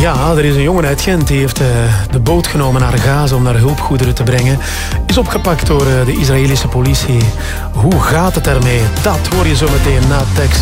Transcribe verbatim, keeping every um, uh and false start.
Ja, er is een jongen uit Gent die heeft uh, de boot genomen naar Gaza om naar hulpgoederen te brengen. Is opgepakt door uh, de Israëlische politie. Hoe gaat het ermee? Dat hoor je zo meteen na tekst.